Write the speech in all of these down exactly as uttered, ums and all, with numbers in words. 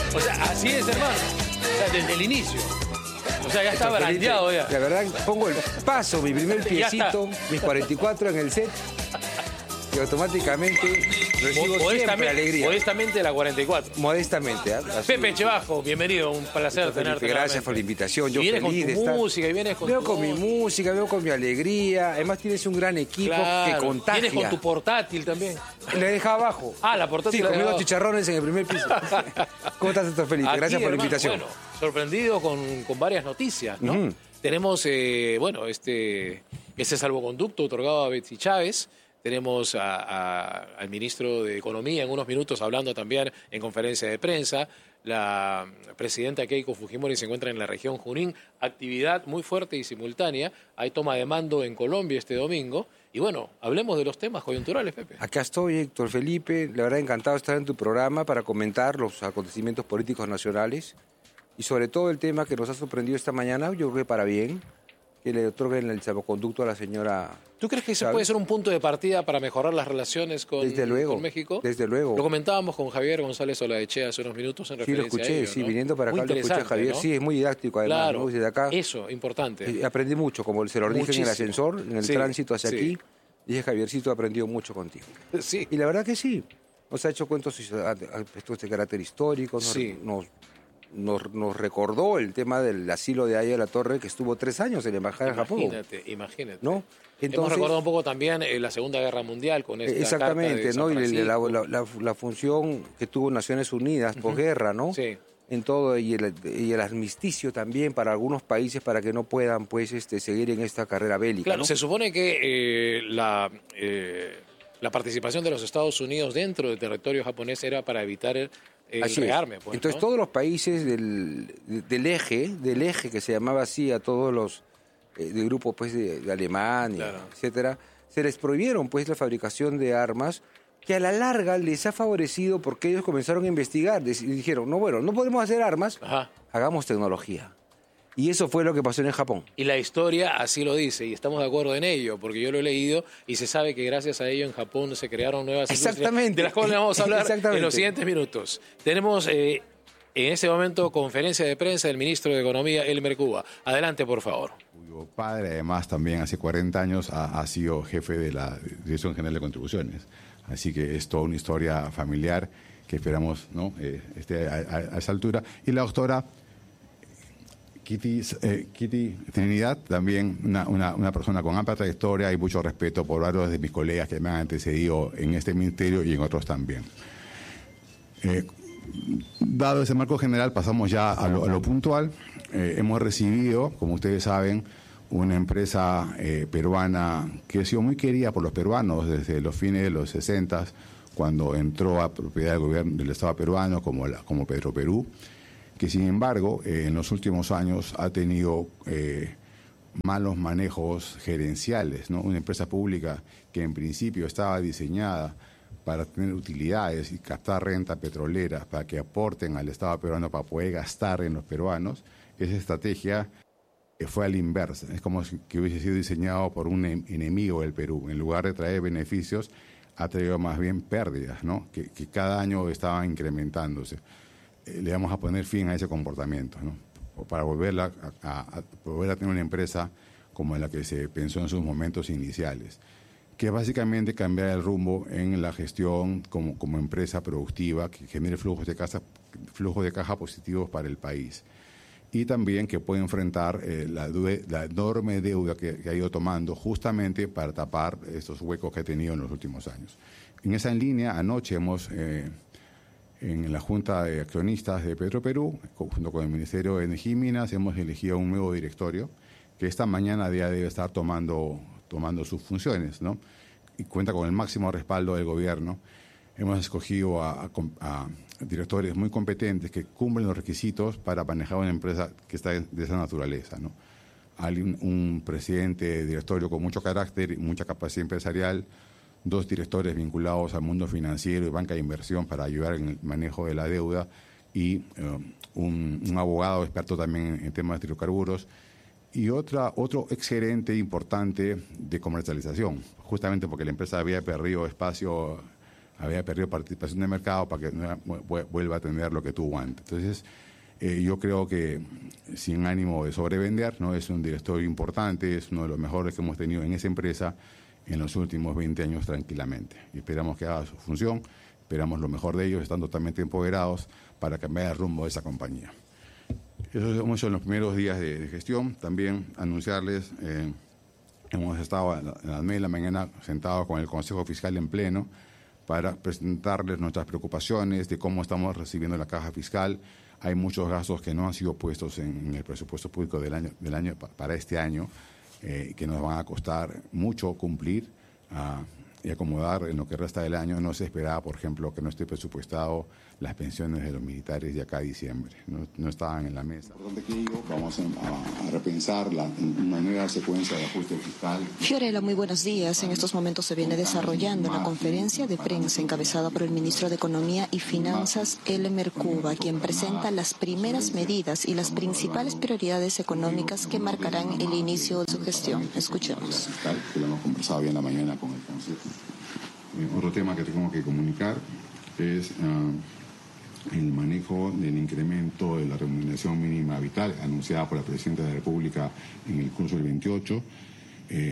O sea, así es, hermano. O sea, desde el inicio. O sea, ya está brandeado ya. La verdad, pongo el paso, mi primer piecito, mis cuarenta y cuatro en el set, y automáticamente recibo siempre alegría. Modestamente la cuarenta y cuatro. Modestamente. ¿eh? Pepe Echebajo, bienvenido, un placer tenerte. Gracias por la invitación. Yo y vienes feliz con tu de estar. música y vienes con Veo tu con mi música, veo con mi alegría. Además tienes un gran equipo claro. que contagia. Vienes con tu portátil también. La he dejado abajo. Ah, la portátil. Sí, la comiendo dejado. chicharrones en el primer piso. ¿Cómo estás, doctor Felipe? Aquí, Gracias por hermano, la invitación. Bueno, sorprendido con, con varias noticias, ¿no? Uh-huh. Tenemos, eh, bueno, este, este salvoconducto otorgado a Betsy Chávez. Tenemos a, a, al ministro de Economía en unos minutos hablando también en conferencia de prensa. La presidenta Keiko Fujimori se encuentra en la región Junín. Actividad muy fuerte y simultánea. Hay toma de mando en Colombia este domingo. Y bueno, hablemos de los temas coyunturales, Pepe. Acá estoy, Héctor Felipe. La verdad, encantado de estar en tu programa para comentar los acontecimientos políticos nacionales y sobre todo el tema que nos ha sorprendido esta mañana, yo creo que para bien, que le otorguen el salvoconducto a la señora. ¿Tú crees que ese ¿sabes? puede ser un punto de partida para mejorar las relaciones con, desde luego, con México? Desde luego. Lo comentábamos con Javier González Olaechea hace unos minutos en Sí, lo referencia escuché, a ello, sí, ¿no? viniendo para acá Muy lo escuché a Javier. ¿no? Sí, es muy didáctico además, claro, ¿no? Desde acá. Eso, importante. Eh, aprendí mucho, como se lo dije Muchísimo. en el ascensor, en el sí, tránsito hacia sí. aquí. Dije, Javiercito, he aprendido mucho contigo. Sí. Y la verdad que sí. Nos ha hecho cuentos de carácter histórico, nos, Sí. nos, nos, nos recordó el tema del asilo de Aya de la Torre, que estuvo tres años en la Embajada de Japón. Imagínate, imagínate. ¿No? Hemos Entonces, recordado un poco también eh, la Segunda Guerra Mundial con esta exactamente, carta de ¿no? San Y la, Francisco. la, la, la función que tuvo Naciones Unidas Ujú. posguerra, ¿no? Sí. En todo, y el, y el armisticio también para algunos países para que no puedan pues este seguir en esta carrera bélica. Claro, ¿no? se supone que eh, la, eh, la participación de los Estados Unidos dentro del territorio japonés era para evitar el, el Así es. rearme. Pues, Entonces ¿no? todos los países del, del eje, del eje que se llamaba así a todos los eh, del grupo pues de, de Alemania, Claro. etcétera, se les prohibieron pues la fabricación de armas que a la larga les ha favorecido porque ellos comenzaron a investigar y dijeron, no, bueno, no podemos hacer armas, Ajá. hagamos tecnología. Y eso fue lo que pasó en Japón. Y la historia así lo dice, y estamos de acuerdo en ello, porque yo lo he leído y se sabe que gracias a ello en Japón se crearon nuevas industrias, Exactamente. de las cuales vamos a hablar en Exactamente. los siguientes minutos. Tenemos eh, en ese momento conferencia de prensa del ministro de Economía, Elmer Cuba. Adelante, por favor. Cuyo padre, además, también hace cuarenta años ha, ha sido jefe de la Dirección General de Contribuciones. Así que es toda una historia familiar que esperamos, ¿no? eh, esté a, a, a esa altura. Y la doctora Kitty, eh, Kitty Trinidad, también una, una, una persona con amplia trayectoria y mucho respeto por varios de mis colegas que me han antecedido en este ministerio y en otros también. Eh, dado ese marco general, pasamos ya a lo, a lo puntual. Eh, hemos recibido, como ustedes saben, una empresa eh, peruana que ha sido muy querida por los peruanos desde los fines de los sesenta, cuando entró a propiedad del gobierno del Estado peruano como, la, como Petroperú, que sin embargo eh, en los últimos años ha tenido eh, malos manejos gerenciales, ¿no? Una empresa pública que en principio estaba diseñada para tener utilidades y captar renta petrolera para que aporten al Estado peruano para poder gastar en los peruanos, esa estrategia fue a la inversa. Es como si que hubiese sido diseñado por un enemigo del Perú. En lugar de traer beneficios, ha traído más bien pérdidas, ¿no? que, que cada año estaban incrementándose. Eh, le vamos a poner fin a ese comportamiento, ¿no? Para volverla a, a, a, volver a tener una empresa como la que se pensó en sus momentos iniciales, que es básicamente cambiar el rumbo en la gestión como, como empresa productiva que genere flujos de caja, flujos de caja positivos para el país. Y también que puede enfrentar eh, la, la enorme deuda que, que ha ido tomando justamente para tapar estos huecos que ha tenido en los últimos años. En esa línea, anoche hemos, eh, en la Junta de Accionistas de Petroperú, junto con el Ministerio de Energía y Minas, hemos elegido un nuevo directorio que esta mañana ya debe estar tomando, tomando sus funciones, ¿no? Y cuenta con el máximo respaldo del gobierno. Hemos escogido a, a, a directores muy competentes que cumplen los requisitos para manejar una empresa que está de esa naturaleza, ¿no? Hay un, un presidente de directorio con mucho carácter y mucha capacidad empresarial, dos directores vinculados al mundo financiero y banca de inversión para ayudar en el manejo de la deuda y eh, un, un abogado experto también en, en temas de hidrocarburos y otra, otro exgerente importante de comercialización, justamente porque la empresa había perdido espacio había perdido participación de mercado para que vuelva a tener lo que tuvo antes. Entonces, eh, yo creo que sin ánimo de sobrevender, ¿no? Es un director importante, es uno de los mejores que hemos tenido en esa empresa en los últimos veinte años tranquilamente. Y esperamos que haga su función, esperamos lo mejor de ellos, están totalmente empoderados para cambiar el rumbo de esa compañía. Eso hemos hecho en los primeros días de, de gestión. También anunciarles, eh, hemos estado a las nueve de la mañana sentados con el Consejo Fiscal en pleno para presentarles nuestras preocupaciones de cómo estamos recibiendo la caja fiscal. Hay muchos gastos que no han sido puestos en, en el presupuesto público del año, del año para este año, eh, que nos van a costar mucho cumplir uh, y acomodar en lo que resta del año. No se esperaba, por ejemplo, que no esté presupuestado las pensiones de los militares de acá a diciembre. No, no estaban en la mesa. Importante que ello, vamos a, a repensar la, una nueva secuencia de ajuste fiscal. Fiorella, muy buenos días. En estos momentos se viene desarrollando una conferencia de prensa encabezada por el ministro de Economía y Finanzas, Elmer Cuba, quien presenta las primeras medidas y las principales prioridades económicas que marcarán el inicio de su gestión. Escuchemos. Fiscal, que lo hemos conversado bien la mañana con el Consejo. Eh, otro tema que tengo que comunicar es uh, el manejo del incremento de la remuneración mínima vital anunciada por la Presidenta de la República en el curso del veintiocho. Eh...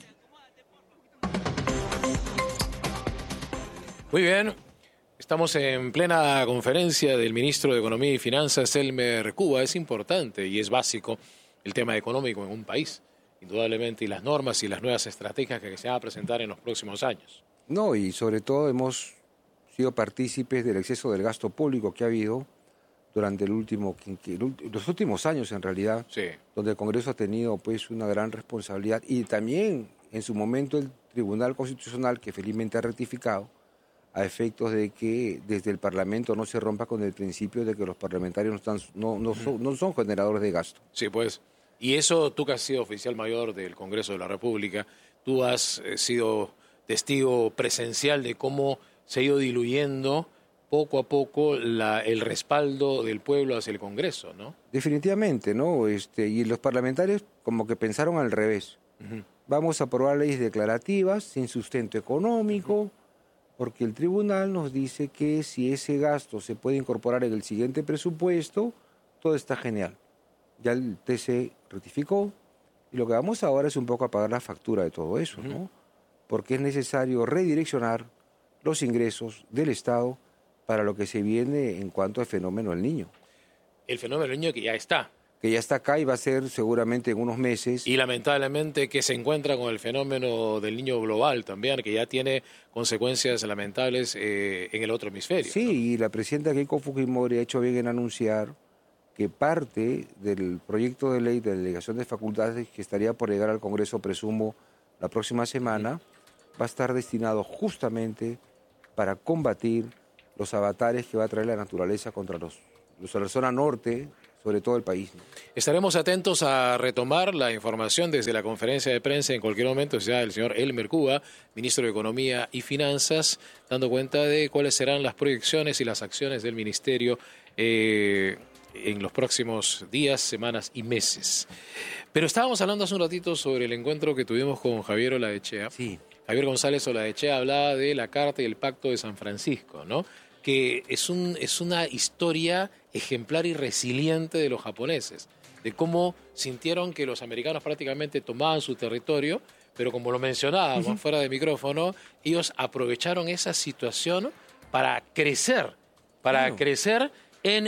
Muy bien, estamos en plena conferencia del ministro de Economía y Finanzas, Elmer Cuba. Es importante y es básico el tema económico en un país, indudablemente, y las normas y las nuevas estrategias que se van a presentar en los próximos años. No, y sobre todo hemos sido partícipes del exceso del gasto público que ha habido durante el último, los últimos años en realidad, sí, donde el Congreso ha tenido pues una gran responsabilidad y también en su momento el Tribunal Constitucional, que felizmente ha rectificado, a efectos de que desde el Parlamento no se rompa con el principio de que los parlamentarios no, están, no, no, son, no son generadores de gasto. Sí, pues, y eso tú que has sido oficial mayor del Congreso de la República, tú has eh, sido testigo presencial de cómo se ha ido diluyendo poco a poco la, el respaldo del pueblo hacia el Congreso, ¿no? Definitivamente, ¿no? Este, y los parlamentarios como que pensaron al revés. Uh-huh. Vamos a aprobar leyes declarativas sin sustento económico, uh-huh, porque el tribunal nos dice que si ese gasto se puede incorporar en el siguiente presupuesto, todo está genial. Ya el T C rectificó y lo que vamos ahora es un poco a pagar la factura de todo eso, uh-huh, ¿no? Porque es necesario redireccionar los ingresos del Estado para lo que se viene en cuanto al fenómeno del niño. El fenómeno del niño que ya está. Que ya está acá y va a ser seguramente en unos meses. Y lamentablemente que se encuentra con el fenómeno del niño global también, que ya tiene consecuencias lamentables eh, en el otro hemisferio. Sí, ¿no? Y la presidenta Keiko Fujimori ha hecho bien en anunciar que parte del proyecto de ley de delegación de facultades que estaría por llegar al Congreso, presumo, la próxima semana, va a estar destinado justamente para combatir los avatares que va a traer la naturaleza contra los, los de la zona norte, sobre todo el país, ¿no? Estaremos atentos a retomar la información desde la conferencia de prensa en cualquier momento, sea el señor Elmer Cuba, ministro de Economía y Finanzas, dando cuenta de cuáles serán las proyecciones y las acciones del ministerio eh, en los próximos días, semanas y meses. Pero estábamos hablando hace un ratito sobre el encuentro que tuvimos con Javier Olaechea. Sí. Javier González Olaechea hablaba de la Carta y el Pacto de San Francisco, ¿no? Que es, un, es una historia ejemplar y resiliente de los japoneses, de cómo sintieron que los americanos prácticamente tomaban su territorio, pero como lo mencionábamos uh-huh. fuera de micrófono, ellos aprovecharon esa situación para crecer, para claro. crecer en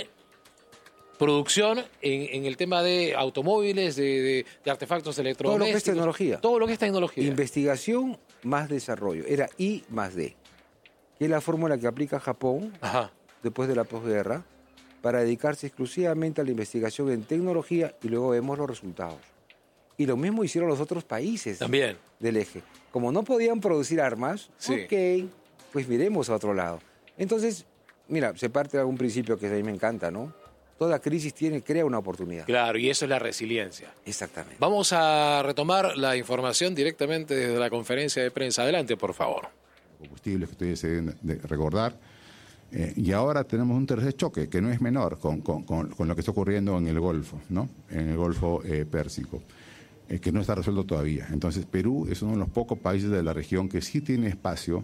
producción, en, en el tema de automóviles, de, de, de artefactos electrodomésticos. Todo lo que es tecnología. Todo lo que es tecnología. Investigación más desarrollo. Era I más D. Que es la fórmula que aplica Japón Ajá. después de la posguerra para dedicarse exclusivamente a la investigación en tecnología y luego vemos los resultados. Y lo mismo hicieron los otros países también del eje. Como no podían producir armas, sí. ok, pues miremos a otro lado. Entonces, mira, se parte de algún principio que a mí me encanta, ¿no? Toda crisis tiene, crea una oportunidad. Claro, y eso es la resiliencia. Exactamente. Vamos a retomar la información directamente desde la conferencia de prensa. Adelante, por favor. Combustibles que ustedes se deben de recordar. Eh, y ahora tenemos un tercer choque que no es menor con, con, con, con lo que está ocurriendo en el Golfo, ¿no? En el Golfo eh, Pérsico, eh, que no está resuelto todavía. Entonces, Perú es uno de los pocos países de la región que sí tiene espacio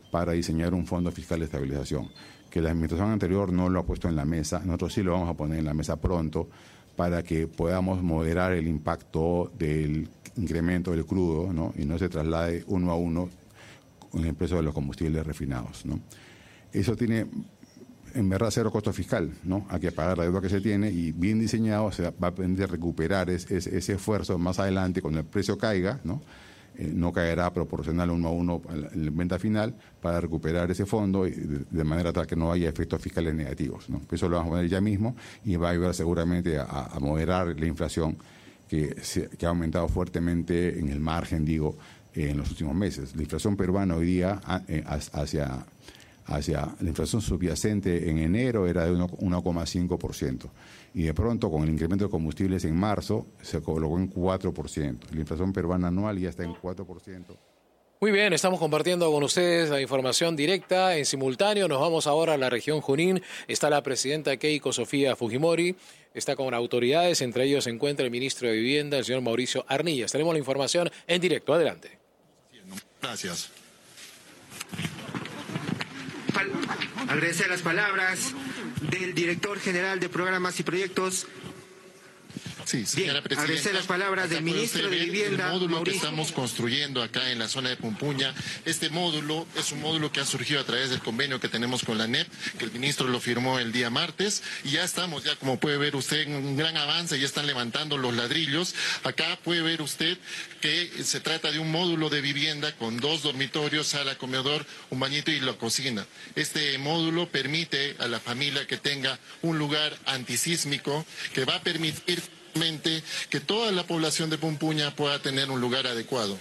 para diseñar un fondo fiscal de estabilización, que la administración anterior no lo ha puesto en la mesa. Nosotros sí lo vamos a poner en la mesa pronto para que podamos moderar el impacto del incremento del crudo, ¿no? Y no se traslade uno a uno con el precio de los combustibles refinados, ¿no? Eso tiene, en verdad, cero costo fiscal, ¿no? Hay que pagar la deuda que se tiene y bien diseñado se va a permitir recuperar ese, ese esfuerzo más adelante cuando el precio caiga, ¿no? Eh, no caerá proporcional uno a uno en la venta final para recuperar ese fondo de, de manera tal que no haya efectos fiscales negativos, ¿no? Eso lo vamos a poner ya mismo y va a ayudar seguramente a, a moderar la inflación que, se, que ha aumentado fuertemente en el margen, digo, eh, en los últimos meses. La inflación peruana hoy día eh, hacia, hacia la inflación subyacente en enero era de uno coma cinco por ciento. Y de pronto, con el incremento de combustibles en marzo, se colocó en cuatro por ciento. La inflación peruana anual ya está en cuatro por ciento. Muy bien, estamos compartiendo con ustedes la información directa en simultáneo. Nos vamos ahora a la región Junín. Está la presidenta Keiko Sofía Fujimori. Está con autoridades, entre ellos se encuentra el ministro de Vivienda, el señor Mauricio Arnillas. Tenemos la información en directo. Adelante. Gracias. Agradecer las palabras del director general de programas y proyectos. Sí, señora Presidenta. Agradecer las palabras del ministro de Vivienda, el módulo Mauricio. que estamos construyendo acá en la zona de Pumpuña. Este módulo es un módulo que ha surgido a través del convenio que tenemos con la N E P, que el ministro lo firmó el día martes, y ya estamos, ya como puede ver usted, en un gran avance, ya están levantando los ladrillos. Acá puede ver usted que se trata de un módulo de vivienda con dos dormitorios, sala, comedor, un bañito y la cocina. Este módulo permite a la familia que tenga un lugar antisísmico que va a permitir que toda la población de Pumpuña pueda tener un lugar adecuado.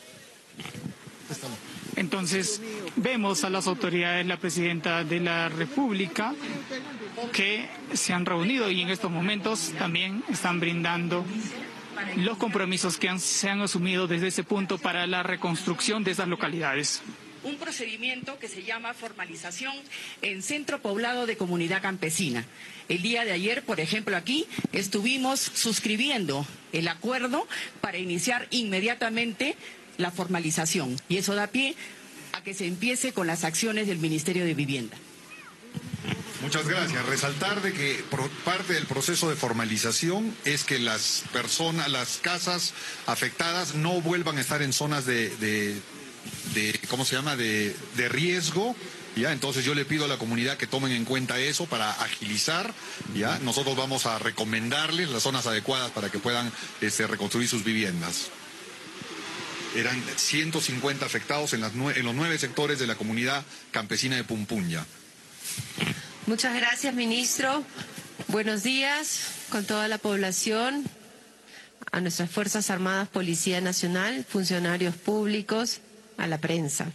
Entonces, vemos a las autoridades, la presidenta de la República, que se han reunido y en estos momentos también están brindando los compromisos que han, se han asumido desde ese punto para la reconstrucción de esas localidades. Un procedimiento que se llama formalización en centro poblado de comunidad campesina. El día de ayer, por ejemplo, aquí estuvimos suscribiendo el acuerdo para iniciar inmediatamente la formalización. Y eso da pie a que se empiece con las acciones del Ministerio de Vivienda. Muchas gracias. Resaltar de que por parte del proceso de formalización es que las personas, las casas afectadas no vuelvan a estar en zonas de... de de ¿cómo se llama? de, de riesgo, ¿ya? Entonces yo le pido a la comunidad que tomen en cuenta eso para agilizar, ¿ya? Nosotros vamos a recomendarles las zonas adecuadas para que puedan este, reconstruir sus viviendas. Eran ciento cincuenta afectados en, las nue- en los nueve sectores de la comunidad campesina de Pumpuña. Muchas gracias, ministro. Buenos días con toda la población, a nuestras Fuerzas Armadas, Policía Nacional, funcionarios públicos, a la prensa.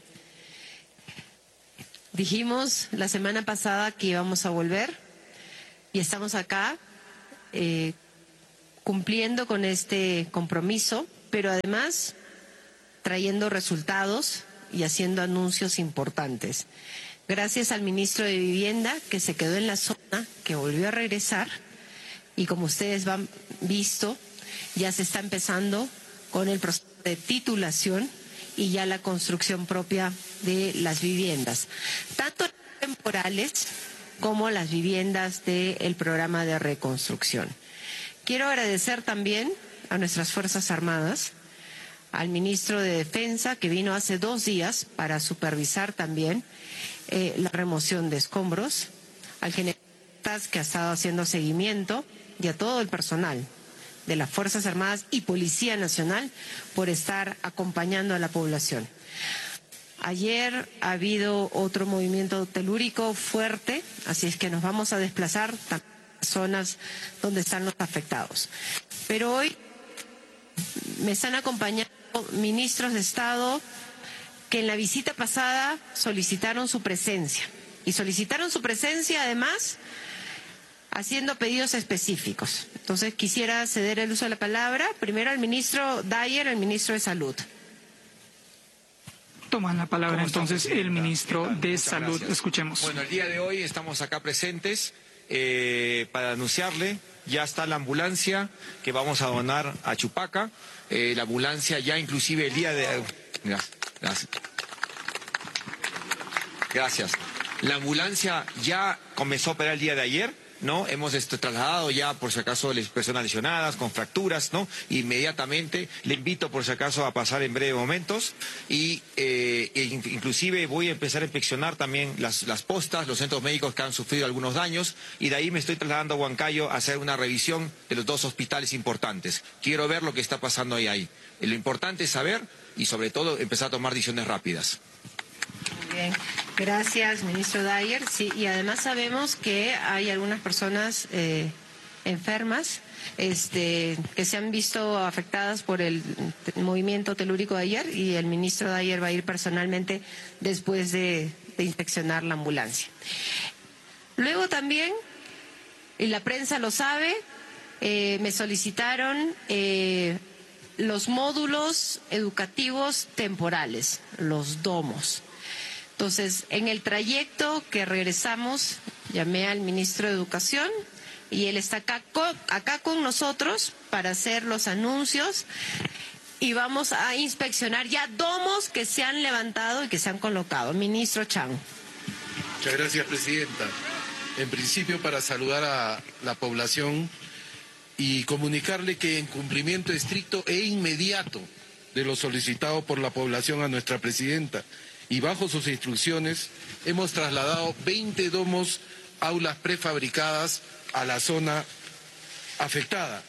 Dijimos la semana pasada que íbamos a volver y estamos acá eh, cumpliendo con este compromiso, pero además trayendo resultados y haciendo anuncios importantes. Gracias al ministro de Vivienda, que se quedó en la zona, que volvió a regresar, y como ustedes han visto, ya se está empezando con el proceso de titulación y ya la construcción propia de las viviendas, tanto temporales como las viviendas del programa de reconstrucción. Quiero agradecer también a nuestras Fuerzas Armadas, al ministro de Defensa, que vino hace dos días para supervisar también eh, la remoción de escombros, al general que ha estado haciendo seguimiento, y a todo el personal de las Fuerzas Armadas y Policía Nacional por estar acompañando a la población. Ayer ha habido otro movimiento telúrico fuerte, así es que nos vamos a desplazar a las zonas donde están los afectados. Pero hoy me están acompañando ministros de Estado que en la visita pasada solicitaron su presencia. Y solicitaron su presencia además haciendo pedidos específicos. Entonces quisiera ceder el uso de la palabra primero al ministro Dyer, el ministro de Salud. Toman la palabra entonces el ministro de Salud. Gracias. Escuchemos. Bueno, el día de hoy estamos acá presentes eh, para anunciarle, ya está la ambulancia que vamos a donar a Chupaca. Eh, la ambulancia ya inclusive el día de... Gracias. Gracias. Gracias. La ambulancia ya comenzó a operar el día de ayer, ¿no? Hemos este, trasladado ya, por si acaso, las personas lesionadas con fracturas, ¿no? Inmediatamente le invito, por si acaso, a pasar en breves momentos y eh, e inclusive voy a empezar a inspeccionar también las, las postas, los centros médicos que han sufrido algunos daños y de ahí me estoy trasladando a Huancayo a hacer una revisión de los dos hospitales importantes. Quiero ver lo que está pasando ahí. ahí. Lo importante es saber y, sobre todo, empezar a tomar decisiones rápidas. Bien, gracias, ministro Dyer. Sí, y además sabemos que hay algunas personas eh, enfermas este, que se han visto afectadas por el movimiento telúrico de ayer y el ministro Dyer va a ir personalmente después de, de inspeccionar la ambulancia. Luego también, y la prensa lo sabe, eh, me solicitaron eh, los módulos educativos temporales, los domos. Entonces, en el trayecto que regresamos, llamé al ministro de Educación y él está acá con, acá con nosotros para hacer los anuncios y vamos a inspeccionar ya domos que se han levantado y que se han colocado. Ministro Chang. Muchas gracias, presidenta. En principio, para saludar a la población y comunicarle que en cumplimiento estricto e inmediato de lo solicitado por la población a nuestra presidenta, y bajo sus instrucciones hemos trasladado veinte domos, aulas prefabricadas a la zona afectada.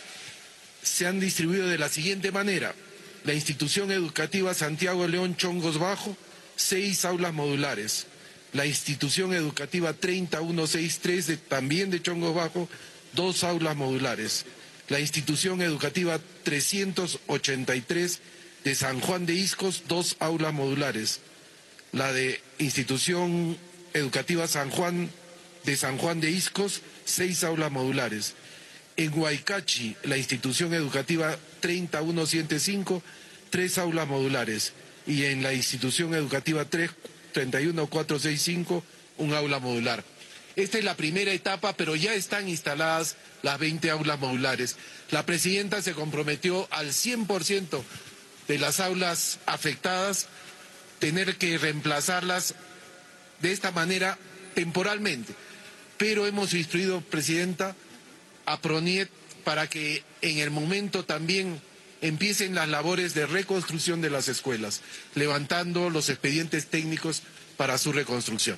Se han distribuido de la siguiente manera: la institución educativa Santiago León Chongos Bajo, seis aulas modulares; la institución educativa treinta mil ciento sesenta y tres, de, también de Chongos Bajo, dos aulas modulares; la institución educativa trescientos ochenta y tres de San Juan de Iscos, dos aulas modulares; la de institución educativa San Juan de San Juan de Iscos, seis aulas modulares; en Huaycachi, la institución educativa treinta mil ciento cinco, tres aulas modulares; y en la institución educativa treinta y uno mil cuatrocientos sesenta y cinco, un aula modular. Esta es la primera etapa, pero ya están instaladas las veinte aulas modulares. La presidenta se comprometió al cien por ciento de las aulas afectadas tener que reemplazarlas de esta manera temporalmente. Pero hemos instruido, presidenta, a PRONIET para que en el momento también empiecen las labores de reconstrucción de las escuelas, levantando los expedientes técnicos para su reconstrucción.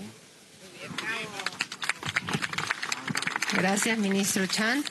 Gracias, ministro Chan.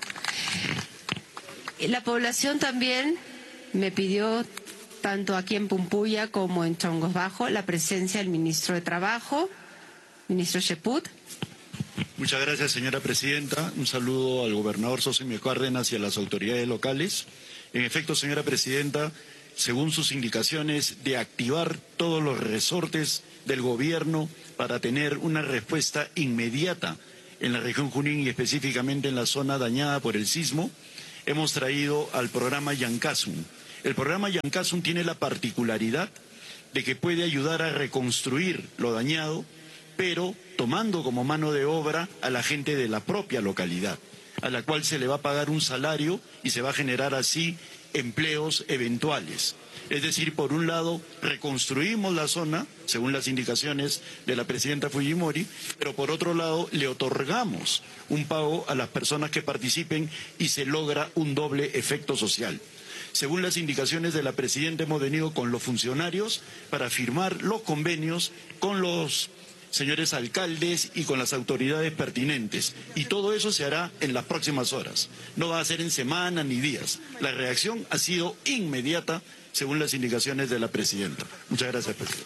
La población también me pidió, tanto aquí en Pumpuya como en Chongos Bajo, la presencia del ministro de Trabajo, ministro Cheput. Muchas gracias, señora presidenta. Un saludo al gobernador Sosimo Cárdenas y a las autoridades locales. En efecto, señora presidenta, según sus indicaciones de activar todos los resortes del gobierno para tener una respuesta inmediata en la región Junín y específicamente en la zona dañada por el sismo, hemos traído al programa Yancasum. El programa Yancasum tiene la particularidad de que puede ayudar a reconstruir lo dañado, pero tomando como mano de obra a la gente de la propia localidad, a la cual se le va a pagar un salario y se va a generar así empleos eventuales. Es decir, por un lado, reconstruimos la zona, según las indicaciones de la presidenta Fujimori, pero por otro lado, le otorgamos un pago a las personas que participen y se logra un doble efecto social. Según las indicaciones de la presidenta, hemos venido con los funcionarios para firmar los convenios con los señores alcaldes y con las autoridades pertinentes. Y todo eso se hará en las próximas horas. No va a ser en semanas ni días. La reacción ha sido inmediata, según las indicaciones de la presidenta. Muchas gracias, presidente.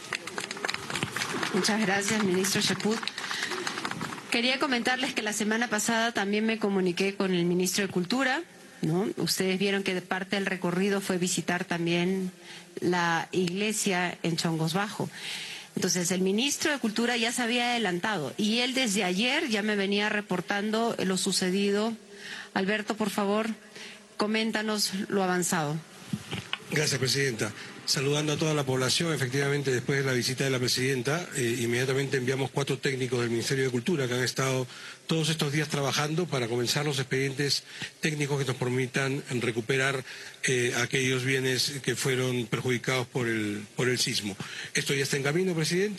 Muchas gracias, ministro Cheput. Quería comentarles que la semana pasada también me comuniqué con el ministro de Cultura, ¿no? Ustedes vieron que parte del recorrido fue visitar también la iglesia en Chongos Bajo. Entonces, el ministro de Cultura ya se había adelantado y él desde ayer ya me venía reportando lo sucedido. Alberto, por favor, coméntanos lo avanzado. Gracias, presidenta. Saludando a toda la población, efectivamente, después de la visita de la presidenta, eh, inmediatamente enviamos cuatro técnicos del Ministerio de Cultura que han estado todos estos días trabajando para comenzar los expedientes técnicos que nos permitan recuperar eh, aquellos bienes que fueron perjudicados por el, por el sismo. Esto ya está en camino, presidenta.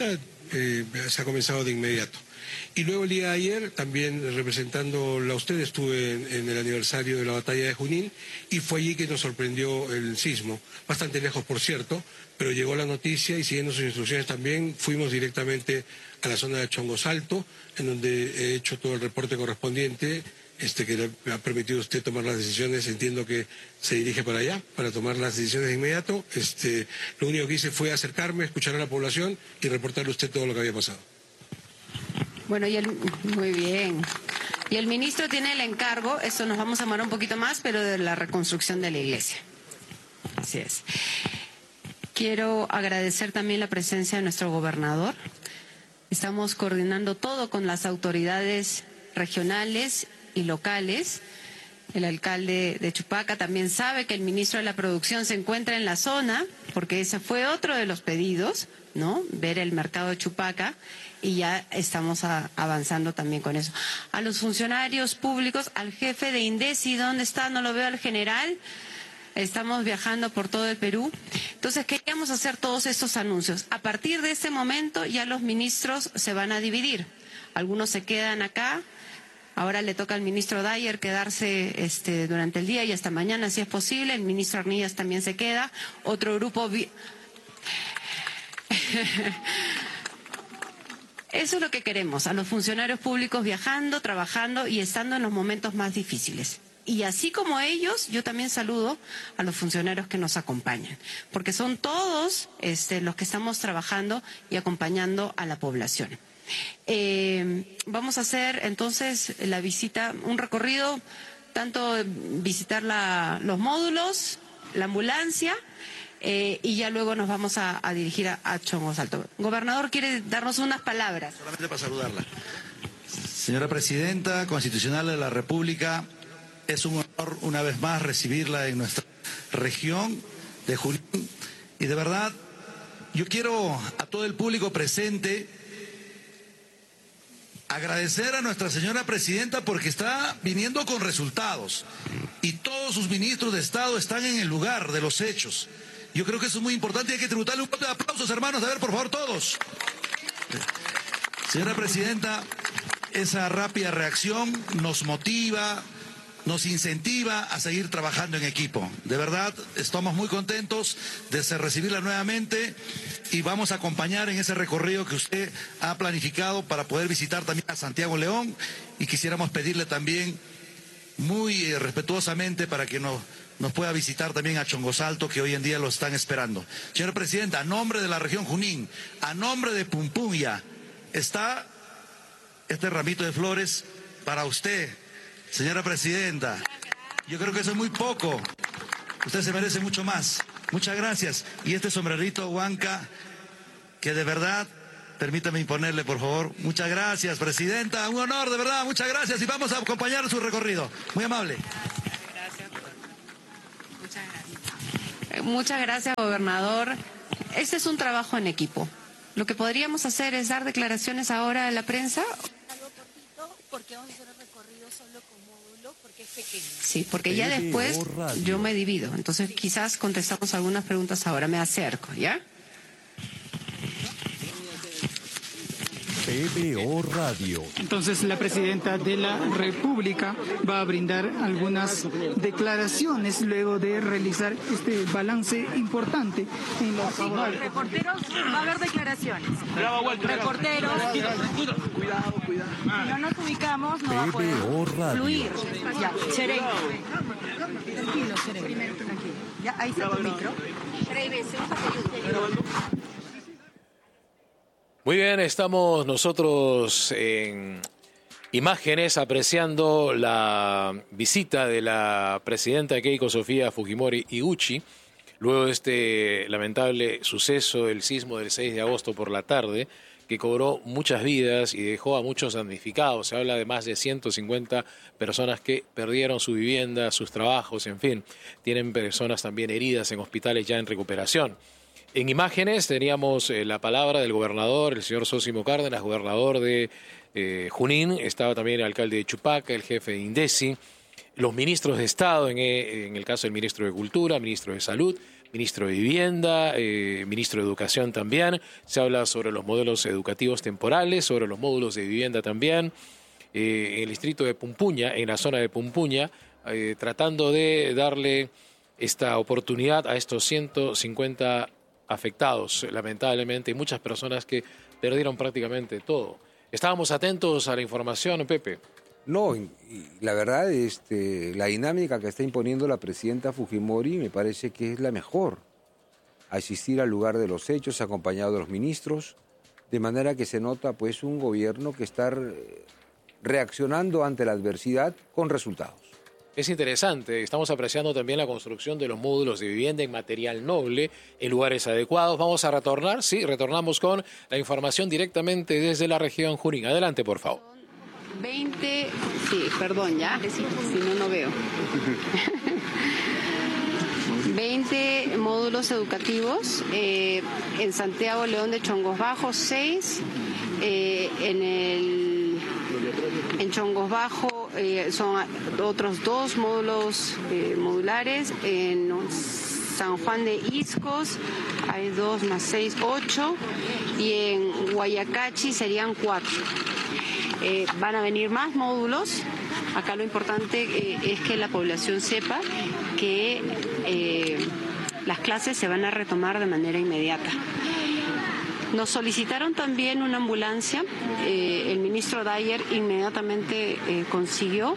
eh, se ha comenzado de inmediato. Y luego el día de ayer, también representándola a usted, estuve en, en el aniversario de la batalla de Junín y fue allí que nos sorprendió el sismo. Bastante lejos, por cierto, pero llegó la noticia y siguiendo sus instrucciones también fuimos directamente a la zona de Chongosalto, en donde he hecho todo el reporte correspondiente, este que le ha permitido a usted tomar las decisiones. Entiendo que se dirige para allá, para tomar las decisiones de inmediato. Este, lo único que hice fue acercarme, escuchar a la población y reportarle a usted todo lo que había pasado. Bueno, y el, muy bien. Y el ministro tiene el encargo, esto nos vamos a demorar un poquito más, pero de la reconstrucción de la iglesia. Así es. Quiero agradecer también la presencia de nuestro gobernador. Estamos coordinando todo con las autoridades regionales y locales. El alcalde de Chupaca también sabe que el ministro de la Producción se encuentra en la zona, porque ese fue otro de los pedidos, ¿no? Ver el mercado de Chupaca. Y ya estamos a, avanzando también con eso. A los funcionarios públicos, al jefe de INDECI, ¿dónde está? No lo veo, al general. Estamos viajando por todo el Perú. Entonces queríamos hacer todos estos anuncios. A partir de este momento ya los ministros se van a dividir. Algunos se quedan acá. Ahora le toca al ministro Dyer quedarse este, durante el día y hasta mañana si es posible. El ministro Arnillas también se queda. Otro grupo... Vi... Eso es lo que queremos, a los funcionarios públicos viajando, trabajando y estando en los momentos más difíciles. Y así como ellos, yo también saludo a los funcionarios que nos acompañan, porque son todos este, los que estamos trabajando y acompañando a la población. Eh, vamos a hacer entonces la visita, un recorrido, tanto visitar la, los módulos, la ambulancia, Eh, y ya luego nos vamos a, a dirigir a, a Chongosalto. Gobernador, ¿quiere darnos unas palabras? Solamente para saludarla. Señora Presidenta Constitucional de la República, es un honor una vez más recibirla en nuestra región de Junín. Y de verdad, yo quiero a todo el público presente agradecer a nuestra señora Presidenta porque está viniendo con resultados. Y todos sus ministros de Estado están en el lugar de los hechos. Yo creo que eso es muy importante y hay que tributarle un poco de aplausos, hermanos. A ver, por favor, todos. Señora Presidenta, esa rápida reacción nos motiva, nos incentiva a seguir trabajando en equipo. De verdad, estamos muy contentos de recibirla nuevamente y vamos a acompañar en ese recorrido que usted ha planificado para poder visitar también a Santiago León y quisiéramos pedirle también muy respetuosamente para que nos... nos pueda visitar también a Chongosalto, que hoy en día lo están esperando. Señora Presidenta, a nombre de la región Junín, a nombre de Pumpunya, está este ramito de flores para usted, señora Presidenta. Yo creo que eso es muy poco. Usted se merece mucho más. Muchas gracias. Y este sombrerito Huanca, que de verdad, permítame imponerle, por favor. Muchas gracias, Presidenta. Un honor, de verdad. Muchas gracias. Y vamos a acompañar su recorrido. Muy amable. Muchas gracias, gobernador. Este es un trabajo en equipo. Lo que podríamos hacer es dar declaraciones ahora a la prensa. Algo cortito, porque vamos a hacer el recorrido solo con módulo, porque es pequeño. Sí, porque ya después yo me divido. Entonces quizás contestamos algunas preguntas ahora. Me acerco, ¿ya? P B O Radio. Entonces la presidenta de la República va a brindar algunas declaraciones luego de realizar este balance importante en la ciudad. Reporteros, va a haber declaraciones. Reporteros. Cuidado, cuidado. Si no nos ubicamos, no va a poder fluir. Ya, Serey. Tranquilo, Serey. Primero, tranquilo. Ya, ahí está tu micro. Breve, se Muy bien, estamos nosotros en imágenes apreciando la visita de la presidenta Keiko Sofía Fujimori Iguchi, luego de este lamentable suceso del sismo del seis de agosto por la tarde, que cobró muchas vidas y dejó a muchos damnificados. Se habla de más de ciento cincuenta personas que perdieron su vivienda, sus trabajos, en fin. Tienen personas también heridas en hospitales ya en recuperación. En imágenes teníamos eh, la palabra del gobernador, el señor Zósimo Cárdenas, gobernador de eh, Junín. Estaba también el alcalde de Chupaca, el jefe de INDECI, los ministros de Estado, en, en el caso del ministro de Cultura, ministro de Salud, ministro de Vivienda, eh, ministro de Educación también. Se habla sobre los modelos educativos temporales, sobre los módulos de vivienda también. Eh, en el distrito de Pumpuña, en la zona de Pumpuña, eh, tratando de darle esta oportunidad a estos ciento cincuenta afectados, lamentablemente, y muchas personas que perdieron prácticamente todo. Estábamos atentos a la información, Pepe. No, y la verdad, este, la dinámica que está imponiendo la presidenta Fujimori me parece que es la mejor. Asistir al lugar de los hechos, acompañado de los ministros, de manera que se nota pues un gobierno que está reaccionando ante la adversidad con resultados. Es interesante, estamos apreciando también la construcción de los módulos de vivienda en material noble, en lugares adecuados. Vamos a retornar, sí, retornamos con la información directamente desde la región Junín. Adelante, por favor. veinte, sí, perdón, ya, si no, no veo. veinte módulos educativos, eh, en Santiago León de Chongos Bajos, seis, eh, en el en Chongos Bajos eh, son otros dos módulos eh, modulares, en San Juan de Iscos hay dos más seis, ocho, y en Guayacachi serían cuatro. Eh, van a venir más módulos. Acá lo importante eh, es que la población sepa que eh, las clases se van a retomar de manera inmediata. Nos solicitaron también una ambulancia, eh, el ministro Dyer inmediatamente eh, consiguió,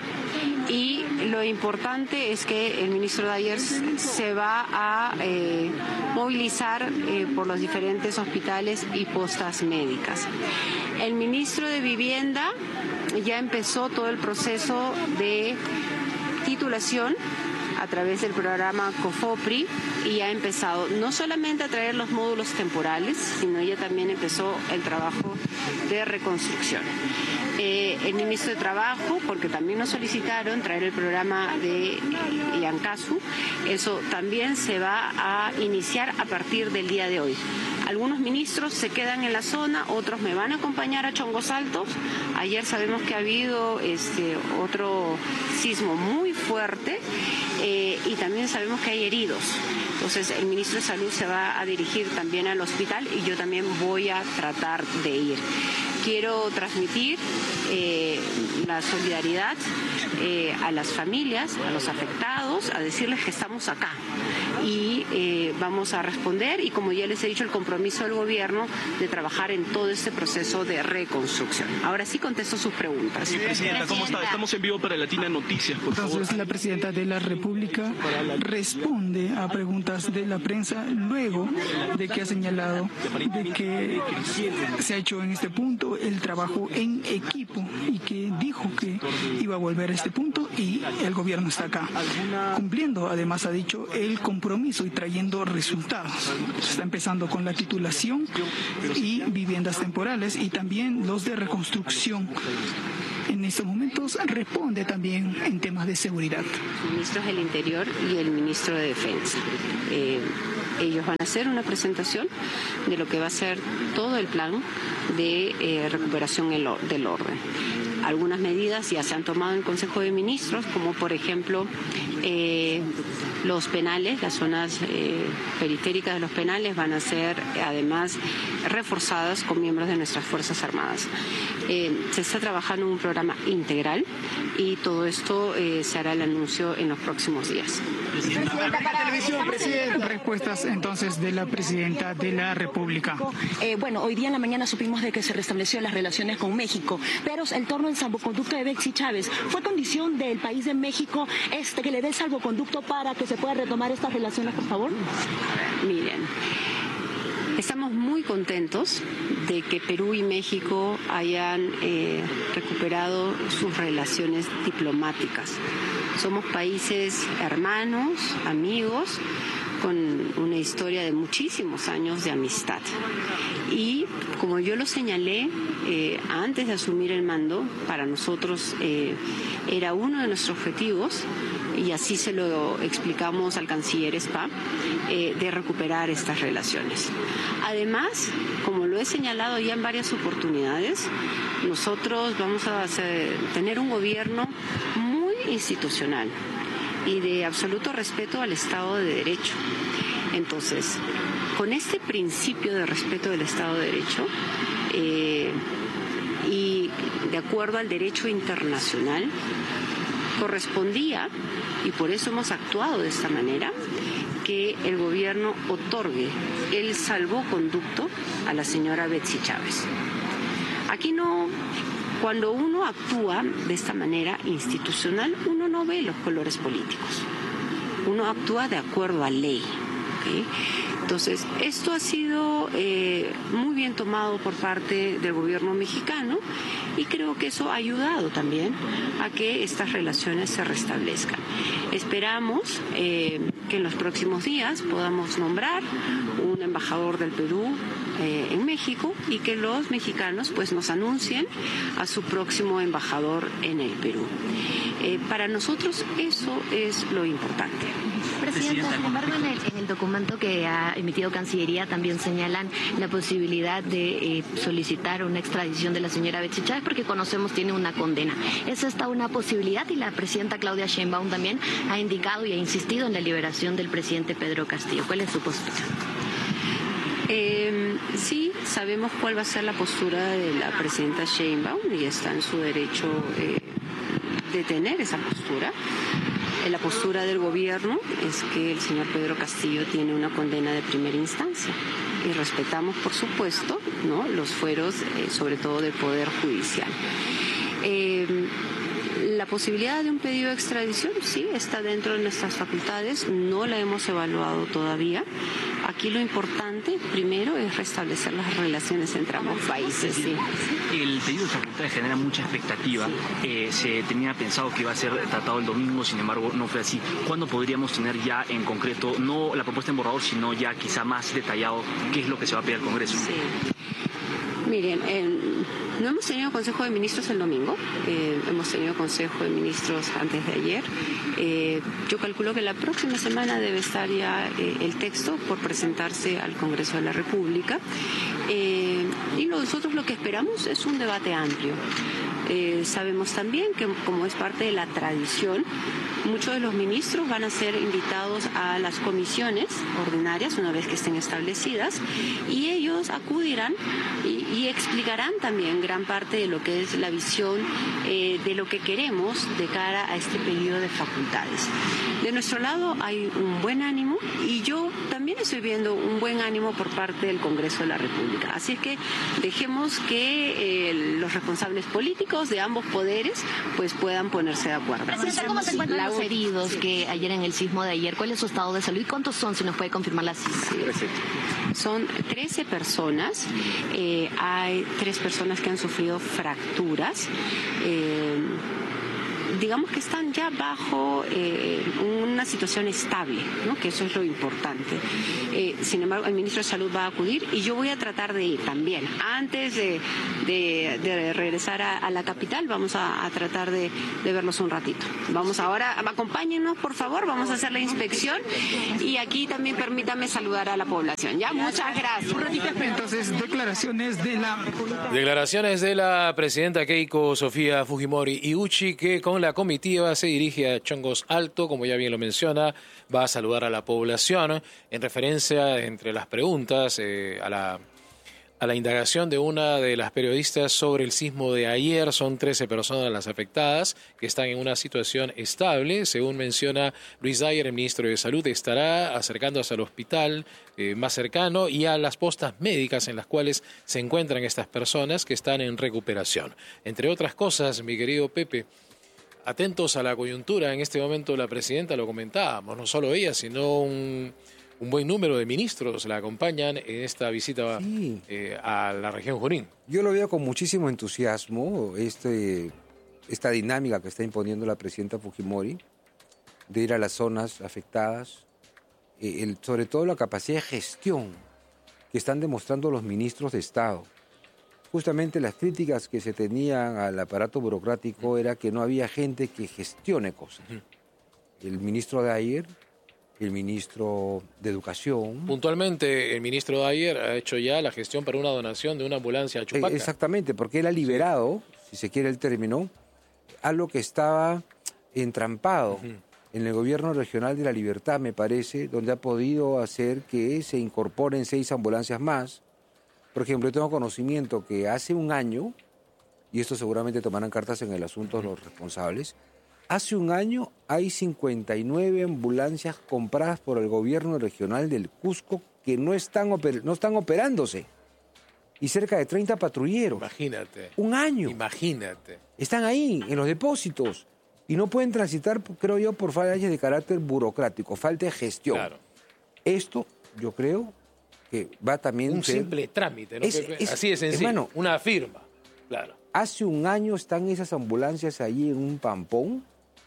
y lo importante es que el ministro Dyer se va a eh, movilizar eh, por los diferentes hospitales y postas médicas. El ministro de Vivienda ya empezó todo el proceso de titulación a través del programa COFOPRI y ha empezado no solamente a traer los módulos temporales, sino ya también empezó el trabajo de reconstrucción. Eh, el ministro de Trabajo, porque también nos solicitaron traer el programa de Yancasu, eso también se va a iniciar a partir del día de hoy. Algunos ministros se quedan en la zona, otros me van a acompañar a Chongos Altos. Ayer sabemos que ha habido este, otro sismo muy fuerte eh, y también sabemos que hay heridos. Entonces el ministro de Salud se va a dirigir también al hospital y yo también voy a tratar de ir. Quiero transmitir eh, la solidaridad eh, a las familias, a los afectados, a decirles que estamos acá y eh, vamos a responder, y como ya les he dicho, el compromiso del gobierno de trabajar en todo este proceso de reconstrucción. Ahora sí contesto sus preguntas. Sí, presidenta, ¿cómo está? Estamos en vivo para Latina Noticias, por favor. Entonces, la presidenta de la República responde a preguntas de la prensa luego de que ha señalado de que se ha hecho en este punto el trabajo en equipo y que dijo que iba a volver a este punto y el gobierno está acá cumpliendo, además ha dicho, el compromiso y trayendo resultados. Se está empezando con la titulación y viviendas temporales y también los de reconstrucción. En estos momentos responde también en temas de seguridad. Ministros del Interior y el ministro de Defensa. Eh, ellos van a hacer una presentación de lo que va a ser todo el plan de eh, recuperación del orden. Algunas medidas ya se han tomado en Consejo de Ministros, como por ejemplo eh, los penales, las zonas eh, periféricas de los penales van a ser además reforzadas con miembros de nuestras Fuerzas Armadas. Eh, se está trabajando en un programa integral y todo esto eh, se hará el anuncio en los próximos días. Respuestas entonces de la presidenta de la República. Eh, bueno, hoy día en la mañana supimos de que se restableció las relaciones con México, pero el torno del salvoconducto de Betsy Chávez, ¿fue condición del país de México este que le dé el salvoconducto para que se pueda retomar estas relaciones, por favor? Miren, estamos muy contentos de que Perú y México hayan eh, recuperado sus relaciones diplomáticas. Somos países hermanos, amigos, con una historia de muchísimos años de amistad. Y como yo lo señalé eh, antes de asumir el mando, para nosotros eh, era uno de nuestros objetivos, y así se lo explicamos al canciller Spa, eh, de recuperar estas relaciones. Además, como lo he señalado ya en varias oportunidades, nosotros vamos a hacer, tener un gobierno muy institucional y de absoluto respeto al Estado de Derecho. Entonces, con este principio de respeto del Estado de Derecho eh, y de acuerdo al derecho internacional, correspondía, y por eso hemos actuado de esta manera, que el gobierno otorgue el salvoconducto a la señora Betsy Chávez. Aquí no, cuando uno actúa de esta manera institucional, uno no ve los colores políticos, uno actúa de acuerdo a ley. ¿Okay? Entonces, esto ha sido eh, muy bien tomado por parte del gobierno mexicano y creo que eso ha ayudado también a que estas relaciones se restablezcan. Esperamos eh, que en los próximos días podamos nombrar un embajador del Perú eh, en México y que los mexicanos pues nos anuncien a su próximo embajador en el Perú. Eh, para nosotros eso es lo importante. Presidenta, sin embargo, en el, en el documento que ha emitido Cancillería también señalan la posibilidad de eh, solicitar una extradición de la señora Betsy Chávez porque conocemos tiene una condena. ¿Es esta una posibilidad? Y la presidenta Claudia Sheinbaum también ha indicado y ha insistido en la liberación del presidente Pedro Castillo. ¿Cuál es su postura? Eh, sí, sabemos cuál va a ser la postura de la presidenta Sheinbaum y está en su derecho eh, de tener esa postura. La postura del gobierno es que el señor Pedro Castillo tiene una condena de primera instancia y respetamos, por supuesto, ¿no?, los fueros, eh, sobre todo del Poder Judicial. Eh, la posibilidad de un pedido de extradición, sí, está dentro de nuestras facultades, no la hemos evaluado todavía. Aquí lo importante, primero, es restablecer las relaciones entre ambos países. Sí. El pedido de facultades genera mucha expectativa. Eh, se tenía pensado que iba a ser tratado el domingo, sin embargo, no fue así. ¿Cuándo podríamos tener ya en concreto, no la propuesta en borrador, sino ya quizá más detallado qué es lo que se va a pedir al Congreso? Sí. Miren, eh, no hemos tenido Consejo de Ministros el domingo, eh, hemos tenido Consejo de Ministros antes de ayer. Eh, yo calculo que la próxima semana debe estar ya eh, el texto por presentarse al Congreso de la República. Eh, y nosotros lo que esperamos es un debate amplio. Eh, sabemos también que, como es parte de la tradición, muchos de los ministros van a ser invitados a las comisiones ordinarias una vez que estén establecidas y ellos acudirán y, y explicarán también gran parte de lo que es la visión eh, de lo que queremos de cara a este pedido de facultades. De nuestro lado hay un buen ánimo y yo también estoy viendo un buen ánimo por parte del Congreso de la República. Así es que dejemos que eh, los responsables políticos de ambos poderes pues puedan ponerse de acuerdo. Presidenta, ¿cómo se encuentran los heridos que ayer en el sismo de ayer? ¿Cuál es su estado de salud y cuántos son, si nos puede confirmar la cifra? Sí. Son trece personas, eh, hay tres personas que han sufrido fracturas. Eh, digamos que están ya bajo eh, una situación estable, ¿no?, que eso es lo importante. Eh, sin embargo, el ministro de Salud va a acudir y yo voy a tratar de ir también. Antes de, de, de regresar a, a la capital, vamos a, a tratar de, de verlos un ratito. Vamos ahora, acompáñennos, por favor, vamos a hacer la inspección y aquí también permítame saludar a la población. Ya, muchas gracias. Entonces, declaraciones de la... Declaraciones de la presidenta Keiko Sofía Fujimori Iuchi, que con la comitiva se dirige a Chongos Alto, como ya bien lo menciona, va a saludar a la población en referencia, entre las preguntas, eh, a la a la indagación de una de las periodistas sobre el sismo de ayer. Son trece personas las afectadas que están en una situación estable. Según menciona Luis Dyer, el ministro de Salud estará acercándose al hospital eh, más cercano y a las postas médicas en las cuales se encuentran estas personas que están en recuperación. Entre otras cosas, mi querido Pepe, atentos a la coyuntura. En este momento la presidenta, lo comentábamos, no solo ella, sino un... Un buen número de ministros la acompañan en esta visita sí. eh, a la región Junín. Yo lo veo con muchísimo entusiasmo, este, esta dinámica que está imponiendo la presidenta Fujimori, de ir a las zonas afectadas, eh, el, sobre todo la capacidad de gestión que están demostrando los ministros de Estado. Justamente las críticas que se tenían al aparato burocrático era que no había gente que gestione cosas. El ministro de ayer... el ministro de Educación. Puntualmente, el ministro de ayer ha hecho ya la gestión para una donación de una ambulancia a Chupaca. Exactamente, porque él ha liberado, sí. si se quiere el término, algo que estaba entrampado, uh-huh. en el gobierno regional de La Libertad, me parece, donde ha podido hacer que se incorporen seis ambulancias más. Por ejemplo, yo tengo conocimiento que hace un año, y esto seguramente tomarán cartas en el asunto los responsables, hace un año hay cincuenta y nueve ambulancias compradas por el gobierno regional del Cusco que no están, oper- no están operándose. Y cerca de treinta patrulleros. Imagínate. Un año. Imagínate. Están ahí, en los depósitos. Y no pueden transitar, creo yo, por fallas de carácter burocrático, falta de gestión. Claro. Esto, yo creo, que va también... Un ser, simple trámite, ¿no? Es, es, Así de sencillo. Hermano, una firma. Claro. Hace un año están esas ambulancias allí en un pampón.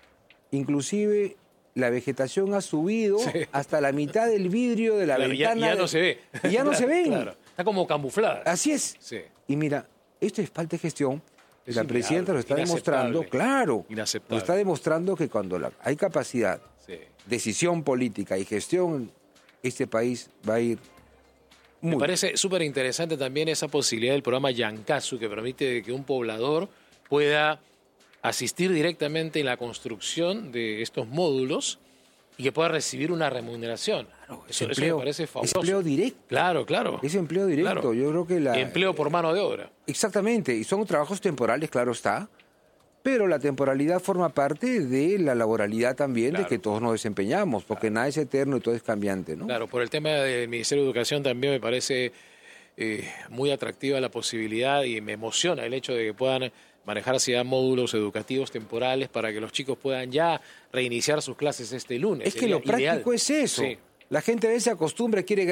Inclusive la vegetación ha subido sí. hasta la mitad del vidrio de la claro, ventana. Ya, ya de... no se ve. Y ya no claro, se ven. Claro. Está como camuflada. Así es. Sí. Y mira, esto es falta de gestión. Es la presidenta lo está demostrando, claro, lo está demostrando que cuando la, hay capacidad, sí. decisión política y gestión, este país va a ir muy Me parece súper interesante también esa posibilidad del programa Yancasu, que permite que un poblador pueda asistir directamente en la construcción de estos módulos y que pueda recibir una remuneración. Claro, eso, empleo, eso me parece fabuloso. Es empleo directo. Claro, claro. Es empleo directo. Claro. Yo creo que la... Empleo por mano de obra. Exactamente. Y son trabajos temporales, claro está. Pero la temporalidad forma parte de la laboralidad también, claro. de que todos nos desempeñamos, porque claro. nada es eterno y todo es cambiante, ¿no? Claro, por el tema del Ministerio de Educación también me parece eh, muy atractiva la posibilidad y me emociona el hecho de que puedan manejarse ya módulos educativos temporales para que los chicos puedan ya reiniciar sus clases este lunes. Es que lo práctico ideal. es eso. Sí. La gente a veces se acostumbra, quiere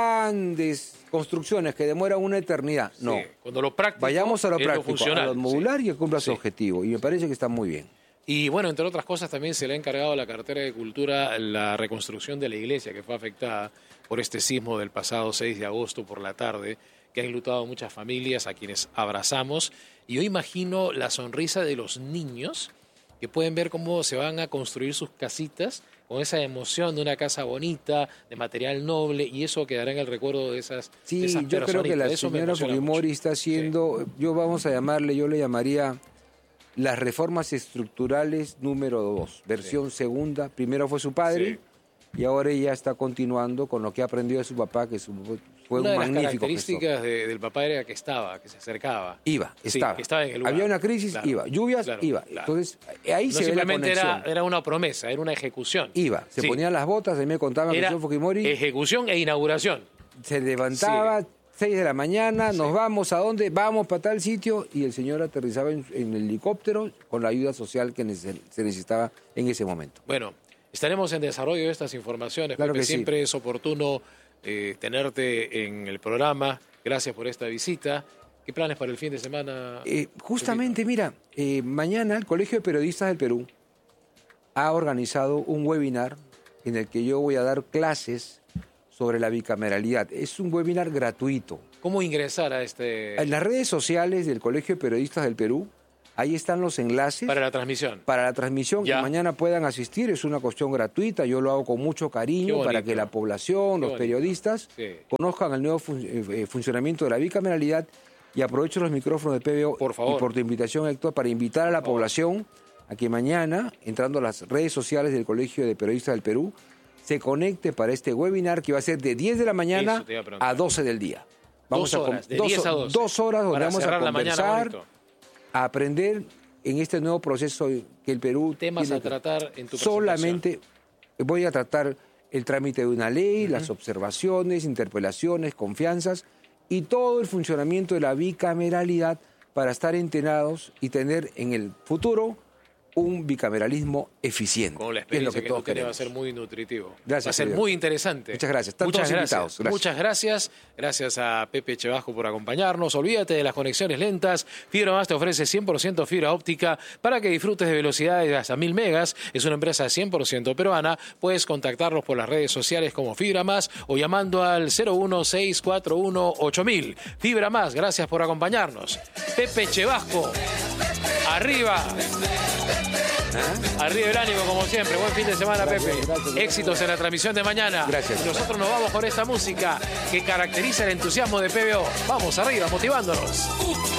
grandes construcciones que demoran una eternidad. No. Sí. Cuando lo práctico Vayamos a lo práctico, lo a lo modular sí. y que cumpla sí. su objetivo. Y me parece que está muy bien. Y bueno, entre otras cosas también se le ha encargado a la cartera de Cultura la reconstrucción de la iglesia que fue afectada por este sismo del pasado seis de agosto por la tarde, que ha enlutado a muchas familias a quienes abrazamos. Y yo imagino la sonrisa de los niños que pueden ver cómo se van a construir sus casitas con esa emoción de una casa bonita, de material noble, y eso quedará en el recuerdo de esas Sí, de esas yo creo que la eso señora Fujimori está haciendo, sí. yo vamos a llamarle, yo le llamaría las reformas estructurales número dos, versión sí. segunda. Primero fue su padre sí. y ahora ella está continuando con lo que ha aprendido de su papá, que su, fue Una un de magnífico las características de, del papá era que estaba, que se acercaba. Iba, estaba. Sí, que estaba en el lugar. Había una crisis, claro, iba. Lluvias, claro, iba. Claro. Entonces, ahí no se ve la simplemente conexión. Era, era una promesa, era una ejecución. Iba, se sí. ponían las botas, a mí me contaban que el señor Fujimori... ejecución e inauguración. Se levantaba, sí. seis de la mañana, sí. nos vamos, ¿a dónde? Vamos para tal sitio, y el señor aterrizaba en, en el helicóptero con la ayuda social que se necesitaba en ese momento. Bueno, estaremos en desarrollo de estas informaciones, claro Pepe, que siempre sí. es oportuno eh, tenerte en el programa. Gracias por esta visita. ¿Qué planes para el fin de semana? Eh, justamente, mira, eh, mañana el Colegio de Periodistas del Perú ha organizado un webinar en el que yo voy a dar clases sobre la bicameralidad. Es un webinar gratuito. ¿Cómo ingresar a este...? En las redes sociales del Colegio de Periodistas del Perú, ahí están los enlaces. Para la transmisión. Para la transmisión, ya. que mañana puedan asistir. Es una cuestión gratuita, yo lo hago con mucho cariño para que la población, Qué los bonito. periodistas, sí. conozcan el nuevo fun eh, funcionamiento de la bicameralidad. Y aprovecho los micrófonos de P B O por favor. y por tu invitación, Héctor, para invitar a la población a que mañana, entrando a las redes sociales del Colegio de Periodistas del Perú, se conecte para este webinar que va a ser de diez de la mañana a, a doce del día. Vamos dos horas, a de diez a doce. Dos horas donde para vamos a conversar, a aprender en este nuevo proceso que el Perú temas tiene a tratar en tu solamente voy a tratar el trámite de una ley, uh-huh. las observaciones, interpelaciones, confianzas y todo el funcionamiento de la bicameralidad para estar entrenados y tener en el futuro un bicameralismo eficiente. Con la es experiencia lo que, que todos tú tienes, va a queremos. ser muy nutritivo. Gracias, va a ser Dios. muy interesante. Muchas gracias. Están Muchas todos gracias. invitados. Gracias. Muchas gracias. Gracias a Pepe Echebajo por acompañarnos. Olvídate de las conexiones lentas. Fibra Más te ofrece cien por ciento fibra óptica para que disfrutes de velocidades de hasta mil megas. Es una empresa cien por ciento peruana. Puedes contactarlos por las redes sociales como Fibra Más o llamando al cero uno seis cuatro uno ocho mil. Fibra Más, gracias por acompañarnos. Pepe Echebajo. Arriba. ¿Eh? Arriba el ánimo, como siempre. Buen fin de semana, gracias, Pepe. Gracias, gracias. Éxitos en la transmisión de mañana. Gracias. Y nosotros nos vamos con esta música que caracteriza el entusiasmo de P B O. Vamos arriba, motivándonos.